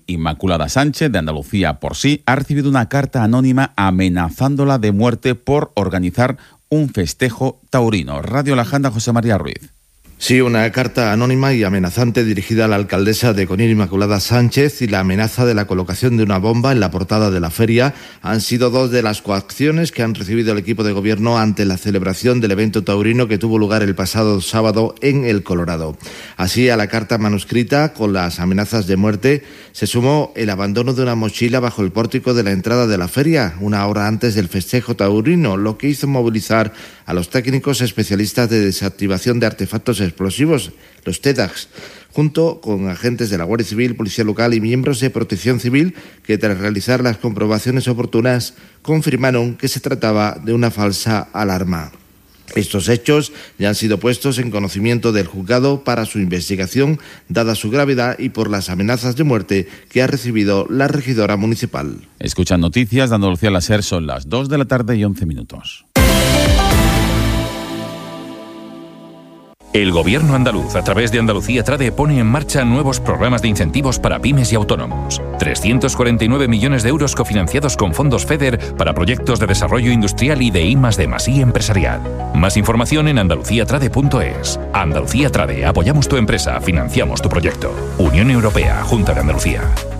Inmaculada Sánchez, de Andalucía por Sí, ha recibido una carta anónima amenazándola de muerte por organizar un festejo taurino. Radio La Janda, José María Ruiz. Sí, una carta anónima y amenazante dirigida a la alcaldesa de Conil, Inmaculada Sánchez, y la amenaza de la colocación de una bomba en la portada de la feria han sido dos de las coacciones que han recibido el equipo de gobierno ante la celebración del evento taurino que tuvo lugar el pasado sábado en El Colorado. Así, a la carta manuscrita con las amenazas de muerte se sumó el abandono de una mochila bajo el pórtico de la entrada de la feria, una hora antes del festejo taurino, lo que hizo movilizar a los técnicos especialistas de desactivación de artefactos explosivos, los TEDAX, junto con agentes de la Guardia Civil, Policía Local y miembros de Protección Civil, que tras realizar las comprobaciones oportunas confirmaron que se trataba de una falsa alarma. Estos hechos ya han sido puestos en conocimiento del juzgado para su investigación, dada su gravedad y por las amenazas de muerte que ha recibido la regidora municipal. Escuchan noticias de Andalucía la SER, son las 2 de la tarde y 11 minutos. El Gobierno andaluz, a través de Andalucía Trade, pone en marcha nuevos programas de incentivos para pymes y autónomos. 349 millones de euros cofinanciados con fondos FEDER para proyectos de desarrollo industrial y de I+D+I empresarial. Más información en andaluciatrade.es. Andalucía Trade, apoyamos tu empresa, financiamos tu proyecto. Unión Europea, Junta de Andalucía.